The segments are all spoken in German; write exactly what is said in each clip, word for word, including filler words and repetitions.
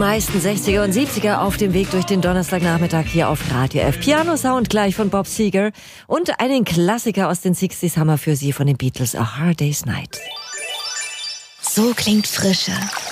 meisten sechziger und siebziger auf dem Weg durch den Donnerstagnachmittag hier auf Radio F. Piano Sound gleich von Bob Seger und einen Klassiker aus den sechziger haben wir für Sie von den Beatles, A Hard Day's Night. So klingt Frische.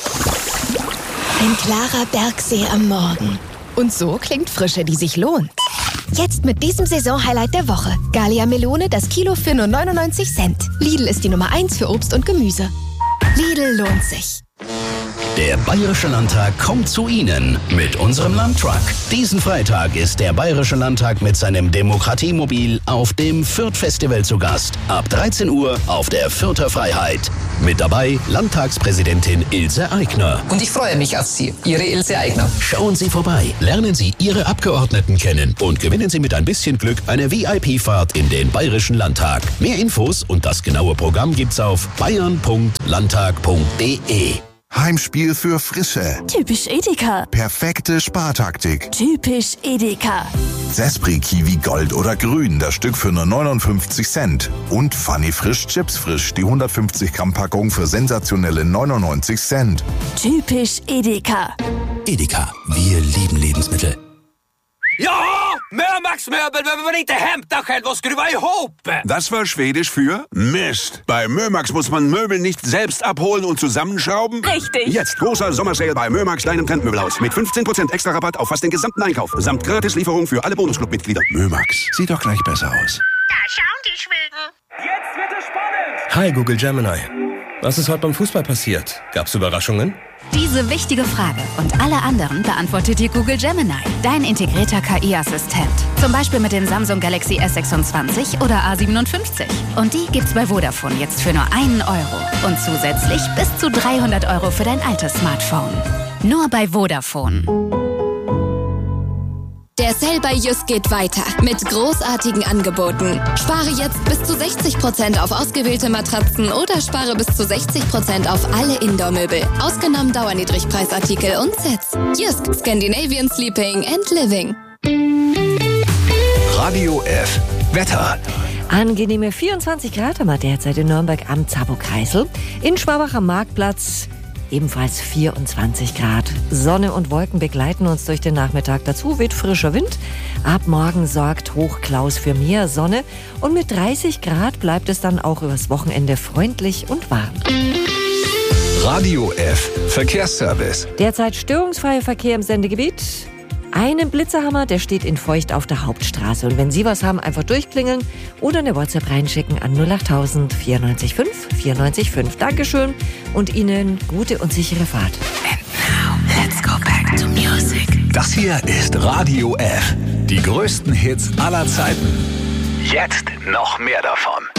Ein klarer Bergsee am Morgen. Und so klingt Frische, die sich lohnt. Jetzt mit diesem Saisonhighlight der Woche. Gallia Melone, das Kilo für nur neunundneunzig Cent. Lidl ist die Nummer eins für Obst und Gemüse. Lidl lohnt sich. Der Bayerische Landtag kommt zu Ihnen mit unserem Landtruck. Diesen Freitag ist der Bayerische Landtag mit seinem Demokratiemobil auf dem Fürth-Festival zu Gast. Ab dreizehn Uhr auf der Fürther Freiheit. Mit dabei Landtagspräsidentin Ilse Aigner. Und ich freue mich auf Sie, Ihre Ilse Aigner. Schauen Sie vorbei, lernen Sie Ihre Abgeordneten kennen und gewinnen Sie mit ein bisschen Glück eine V I P-Fahrt in den Bayerischen Landtag. Mehr Infos und das genaue Programm gibt's auf bayern punkt landtag punkt de. Heimspiel für Frische. Typisch Edeka. Perfekte Spartaktik. Typisch Edeka. Sespri Kiwi Gold oder Grün, das Stück für nur neunundfünfzig Cent. Und Funny Frisch Chips Frisch, die hundertfünfzig Gramm Packung für sensationelle neunundneunzig Cent. Typisch Edeka. Edeka, wir lieben Lebensmittel. Ja, Mörmax Möbel, wenn wir nicht hämta was skruva ihop. Das war Schwedisch für Mist. Bei Mörmax muss man Möbel nicht selbst abholen und zusammenschrauben. Richtig. Jetzt großer Sommersale bei Mörmax Deinem Trendmöbelhaus mit fünfzehn Prozent extra Rabatt auf fast den gesamten Einkauf. Samt Gratislieferung für alle Bonusclub-Mitglieder. Mörmax, sieht doch gleich besser aus. Da schauen die Schweden. Jetzt wird es spannend. Hi Google Gemini. Was ist heute beim Fußball passiert? Gab's Überraschungen? Diese wichtige Frage und alle anderen beantwortet dir Google Gemini, dein integrierter K I-Assistent. Zum Beispiel mit dem Samsung Galaxy S sechsundzwanzig oder A siebenundfünfzig. Und die gibt's bei Vodafone jetzt für nur einen Euro. Und zusätzlich bis zu dreihundert Euro für dein altes Smartphone. Nur bei Vodafone. Der Sale bei Jysk geht weiter mit großartigen Angeboten. Spare jetzt bis zu sechzig Prozent auf ausgewählte Matratzen oder spare bis zu sechzig Prozent auf alle Indoor-Möbel. Ausgenommen Dauerniedrigpreisartikel und Sets. Jysk, Scandinavian Sleeping and Living. Radio F. Wetter. Angenehme vierundzwanzig Grad haben wir derzeit in Nürnberg am Zabu-Kreisel. In Schwabach am Marktplatz ebenfalls vierundzwanzig Grad. Sonne und Wolken begleiten uns durch den Nachmittag. Dazu weht frischer Wind. Ab morgen sorgt Hochklaus für mehr Sonne. Und mit dreißig Grad bleibt es dann auch übers Wochenende freundlich und warm. Radio F. Verkehrsservice. Derzeit störungsfreier Verkehr im Sendegebiet. Einen Blitzerhammer, der steht in Feucht auf der Hauptstraße. Und wenn Sie was haben, einfach durchklingeln oder eine WhatsApp reinschicken an null acht tausend vierundneunzig fünf vierundneunzig fünf. Dankeschön und Ihnen gute und sichere Fahrt. And now, let's go back to music. Das hier ist Radio F. Die größten Hits aller Zeiten. Jetzt noch mehr davon.